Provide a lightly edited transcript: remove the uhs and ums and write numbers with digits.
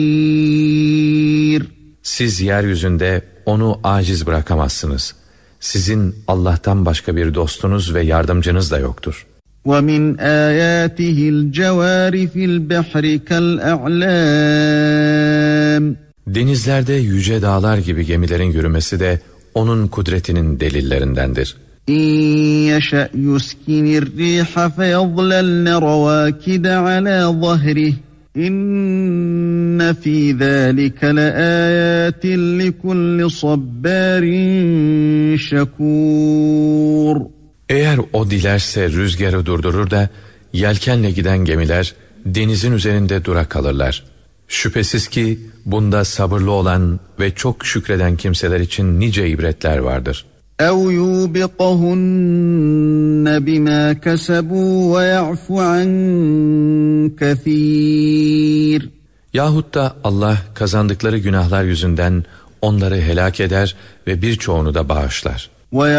Siz yeryüzünde onu aciz bırakamazsınız. Sizin Allah'tan başka bir dostunuz ve yardımcınız da yoktur. وَمِنْ آيَاتِهِ الْجَوَارِ فِي الْبَحْرِ كَالْأَعْلَامِ Denizlerde yüce dağlar gibi gemilerin yürümesi de onun kudretinin delillerindendir. اِنْ يَشَأْ يُسْكِنِ الرِّيحَ فَيَظْلَلْنَ رَوَاكِدَ عَلَى ظَهْرِهِ İnne fî zâlike leâyâtin likulli sabbârin şekûr. Eğer o dilerse rüzgarı durdurur da yelkenle giden gemiler denizin üzerinde dura kalırlar. Şüphesiz ki bunda sabırlı olan ve çok şükreden kimseler için nice ibretler vardır. اَوْ يُوبِقَهُنَّ بِمَا كَسَبُوا وَيَعْفُ عَنْ كَثِيرٍ. Yahut da Allah kazandıkları günahlar yüzünden onları helak eder ve birçoğunu da bağışlar.